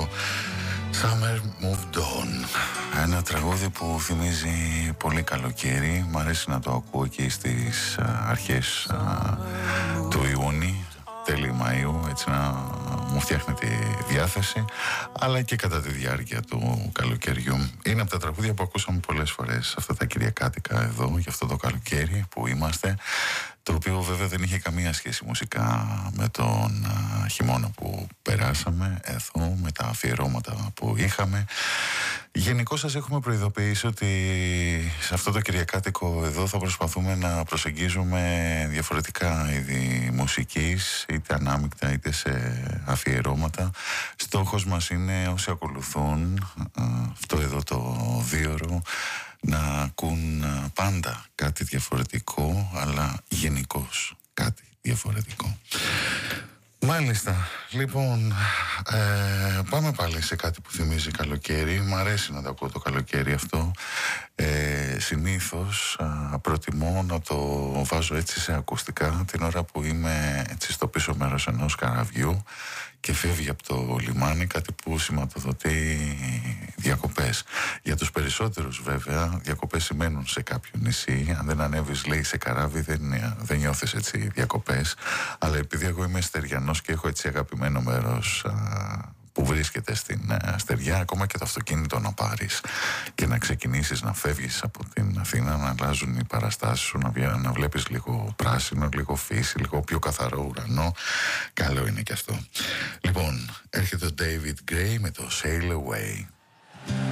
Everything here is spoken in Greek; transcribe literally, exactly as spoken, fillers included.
το Summer Moved On. Ένα τραγούδι που θυμίζει πολύ καλοκαίρι. Μ' αρέσει να το ακούω εκεί στις α, αρχές α, του Ιούνιου, τέλη Μαΐου, έτσι να μου φτιάχνει τη διάθεση, αλλά και κατά τη διάρκεια του καλοκαιριού. Είναι από τα τραγούδια που ακούσαμε πολλές φορές αυτά τα κυριακάτικα εδώ, για αυτό το καλοκαίρι που είμαστε, το οποίο βέβαια δεν είχε καμία σχέση μουσικά με τον α, χειμώνα που περάσαμε εδώ, με τα αφιερώματα που είχαμε. Γενικώς σας έχουμε προειδοποιήσει ότι σε αυτό το κυριακάτικο εδώ θα προσπαθούμε να προσεγγίζουμε διαφορετικά είδη μουσικής, είτε ανάμεικτα είτε σε αφιερώματα. Στόχος μας είναι όσοι ακολουθούν αυτό εδώ το δίωρο να ακούν πάντα κάτι διαφορετικό, αλλά γενικώς κάτι διαφορετικό. Μάλιστα, λοιπόν, ε, πάμε πάλι σε κάτι που θυμίζει καλοκαίρι. Μ' αρέσει να το ακούω το καλοκαίρι αυτό. Ε, συνήθως α, προτιμώ να το βάζω έτσι σε ακουστικά την ώρα που είμαι έτσι στο πίσω μέρος ενός καραβιού και φεύγει από το λιμάνι, κάτι που σηματοδοτεί διακοπές. Για τους περισσότερους βέβαια διακοπές σημαίνουν σε κάποιο νησί. Αν δεν ανέβεις, λέει, σε καράβι, δεν, δεν νιώθεις έτσι διακοπές. Αλλά επειδή εγώ είμαι στεριανός και έχω έτσι αγαπημένο μέρος α, που βρίσκεται στην uh, στεριά, ακόμα και το αυτοκίνητο να πάρεις και να ξεκινήσεις να φεύγεις από την Αθήνα, να αλλάζουν οι παραστάσεις σου, να, να βλέπεις λίγο πράσινο, λίγο φύση, λίγο πιο καθαρό ουρανό, καλό είναι και αυτό. Λοιπόν, έρχεται ο David Gray με το Sail Away.